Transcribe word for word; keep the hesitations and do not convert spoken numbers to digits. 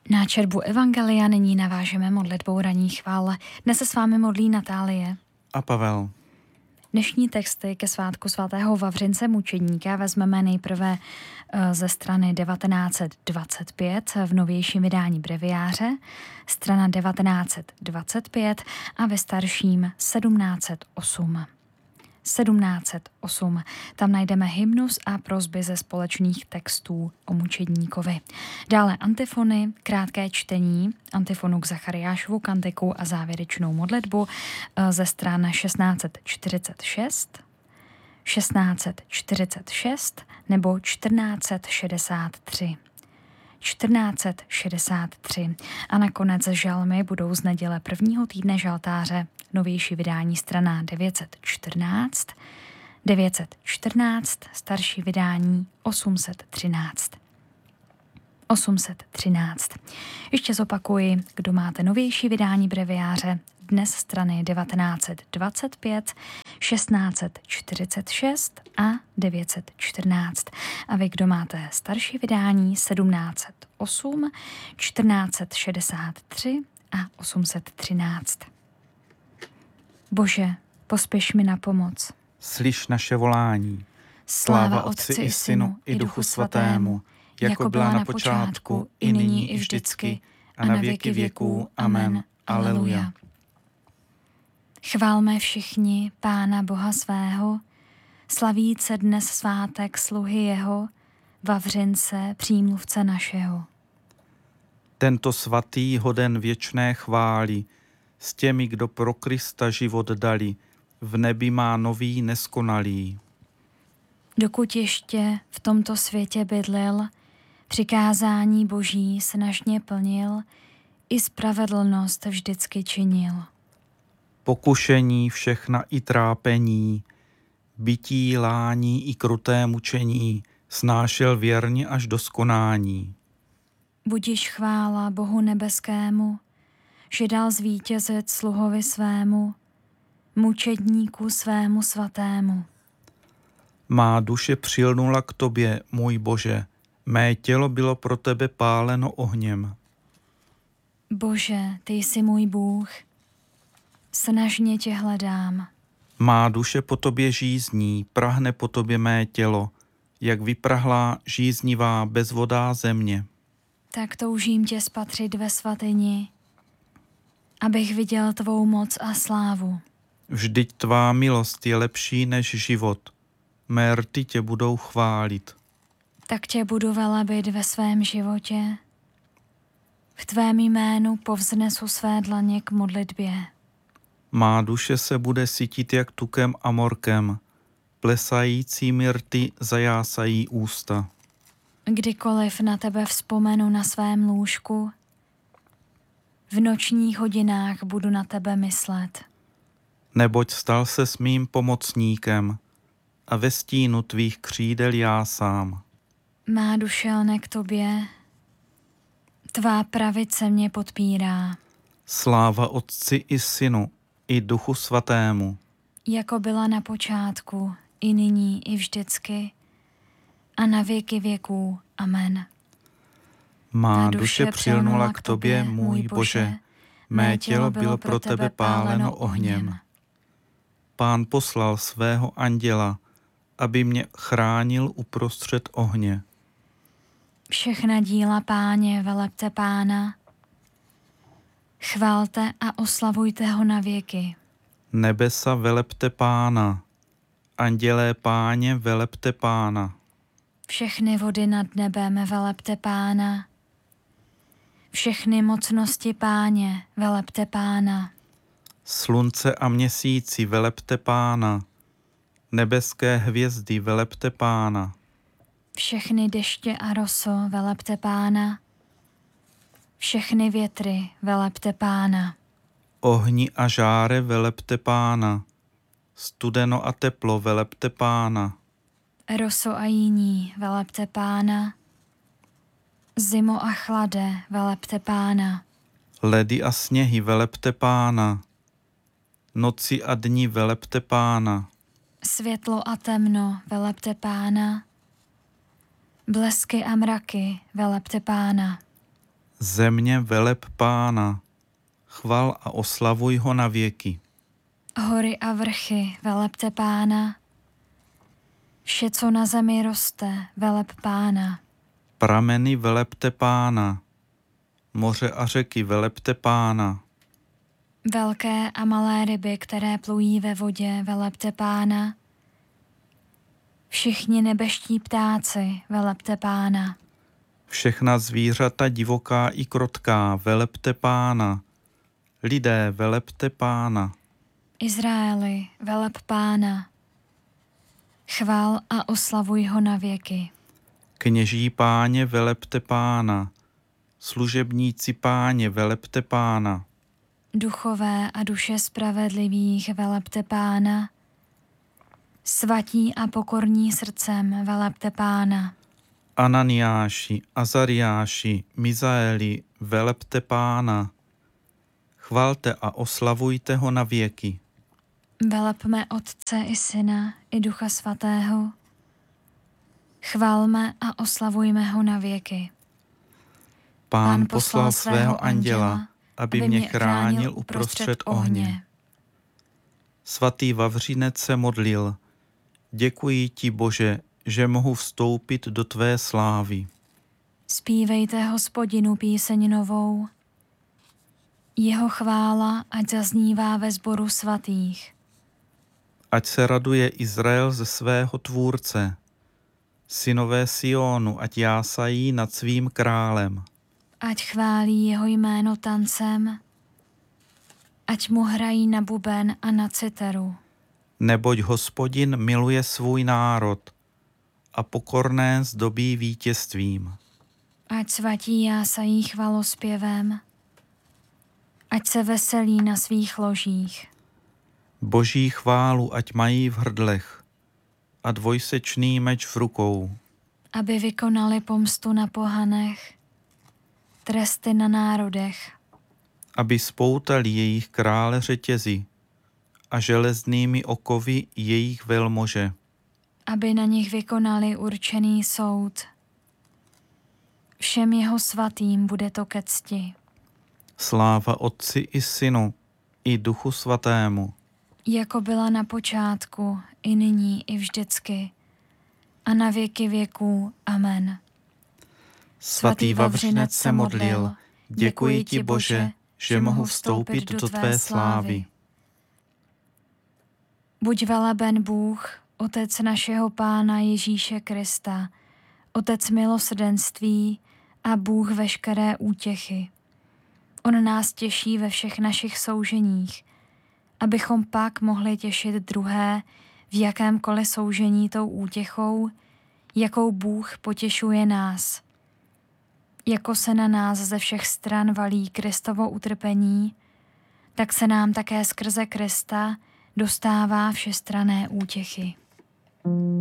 Na četbu Evangelia nyní navážeme modlitbou ranní chvál. Dnes se s vámi modlí Natálie a Pavel. Dnešní texty ke svátku svatého Vavřince mučedníka vezmeme nejprve ze strany devatenáct set dvacet pět v novějším vydání breviáře, strana devatenáct set dvacet pět a ve starším sedmnáct set osm. sedmnáct set osm. Tam najdeme hymnus a prosby ze společných textů o mučedníkovi. Dále antifony, krátké čtení, antifonu k Zachariášovu kantiku a závěrečnou modlitbu ze stran šestnáct set čtyřicet šest, šestnáct set čtyřicet šest nebo čtrnáct set šedesát tři. čtrnáct set šedesát tři. A nakonec žalmy budou z neděle prvního týdne žaltáře, novější vydání strana devět set čtrnáct, devět set čtrnáct, starší vydání osm set třináct. osm set třináct. Ještě zopakuji, kdo máte novější vydání breviáře, dnes strany devatenáct set dvacet pět, šestnáct set čtyřicet šest a devět set čtrnáct. A vy, kdo máte starší vydání sedmnáct set osm, čtrnáct set šedesát tři a osm set třináct. Bože, pospěš mi na pomoc. Slyš naše volání. Sláva Otci i Synu i Duchu Svatému, jako byla na počátku, i nyní, i vždycky, a na věky věků. Amen. Aleluja. Chválme všichni Pána Boha svého, slavíce dnes svátek sluhy jeho, Vavřince, přímluvce našeho. Tento svatý hoden věčné chvály, s těmi, kdo pro Krista život dali, v nebi má nový neskonalý. Dokud ještě v tomto světě bydlel, přikázání Boží snažně plnil, i spravedlnost vždycky činil. Pokušení všechna i trápení, bytí, lání i kruté mučení, snášel věrně až do skonání. Budiž chvála Bohu nebeskému, že dal zvítězit sluhovi svému, mučedníku svému svatému. Má duše přilnula k tobě, můj Bože, mé tělo bylo pro tebe páleno ohněm. Bože, ty jsi můj Bůh, snažně tě hledám. Má duše po tobě žízní, prahne po tobě mé tělo, jak vyprahlá žíznivá bezvodá země. Tak toužím tě spatřit ve svatyni, abych viděl tvou moc a slávu. Vždyť tvá milost je lepší než život, mé rty tě budou chválit. Tak tě budu velebit ve svém životě, v tvém jménu povznesu své dlaně k modlitbě. Má duše se bude sytit jak tukem a morkem, plesajícími rty zajásají ústa. Kdykoliv na tebe vzpomenu na svém lůžku, v nočních hodinách budu na tebe myslet. Neboť stal se s mým pomocníkem a ve stínu tvých křídel já sám. Má duše lne k tobě, tvá pravice mě podpírá. Sláva Otci i Synu i Duchu Svatému. Jako byla na počátku, i nyní, i vždycky, a na věky věků. Amen. Má duše přilnula k tobě, můj Bože, mé tělo bylo pro tebe páleno ohněm. Pán poslal svého anděla, aby mě chránil uprostřed ohně. Všechna díla Páně velebte Pána, chválte a oslavujte ho na věky. Nebesa velebte Pána, andělé Páně velebte Pána. Všechny vody nad nebem velebte Pána, všechny mocnosti Páně velebte Pána. Slunce a měsíci velebte Pána, nebeské hvězdy velebte Pána. Všechny deště a roso velebte Pána, všechny větry velebte Pána. Ohni a žáre velebte Pána, studeno a teplo velebte Pána. Roso a jiní velebte Pána, zimo a chlade velebte Pána. Ledy a sněhy velebte Pána, noci a dni velebte Pána. Světlo a temno velebte Pána, blesky a mraky velebte Pána. Země veleb Pána, chval a oslavuj ho na věky. Hory a vrchy, velebte Pána. Vše, co na zemi roste, veleb Pána. Prameny velebte Pána, moře a řeky velebte Pána. Velké a malé ryby, které plují ve vodě, velebte Pána. Všichni nebeští ptáci, velebte Pána. Všechna zvířata divoká i krotká, velebte Pána. Lidé, velebte Pána. Izraeli, veleb Pána. Chvál a oslavuj ho na věky. Kněží Páně, velebte Pána. Služebníci Páně, velebte Pána. Duchové a duše spravedlivých, velebte Pána. Svatí a pokorní srdcem, velebte Pána. Ananiáši, Azariáši, Mizaeli, velebte Pána. Chvalte a oslavujte ho na věky. Velebme Otce i Syna i Ducha Svatého. Chválme a oslavujme ho na věky. Pán poslal svého anděla, aby mě chránil uprostřed ohně. Svatý Vavřinec se modlil: Děkuji ti, Bože, že mohu vstoupit do tvé slávy. Zpívejte Hospodinu píseň novou. Jeho chvála ať zaznívá ve sboru svatých. Ať se raduje Izrael ze svého tvůrce. Synové Sionu ať jásají nad svým králem. Ať chválí jeho jméno tancem. Ať mu hrají na buben a na citeru. Neboť Hospodin miluje svůj národ a pokorné zdobí vítězstvím. Ať svatí jásají chvalospěvem. Ať se veselí na svých ložích. Boží chválu ať mají v hrdlech a dvojsečný meč v rukou. Aby vykonali pomstu na pohanech, tresty na národech. Aby spoutali jejich krále řetězy a železnými okovy jejich velmože. Aby na nich vykonali určený soud. Všem jeho svatým bude to ke cti. Sláva Otci i Synu i Duchu Svatému. Jako byla na počátku, i nyní, i vždycky, a na věky věků. Amen. Svatý Vavřinec se modlil: Děkuji ti, Bože, že mohu vstoupit do tvé slávy. Buď veleben Bůh, Otec našeho Pána Ježíše Krista, Otec milosrdenství a Bůh veškeré útěchy. On nás těší ve všech našich souženích, abychom pak mohli těšit druhé v jakémkoliv soužení tou útěchou, jakou Bůh potěšuje nás. Jako se na nás ze všech stran valí Kristovo utrpení, tak se nám také skrze Krista dostává všestranné útěchy.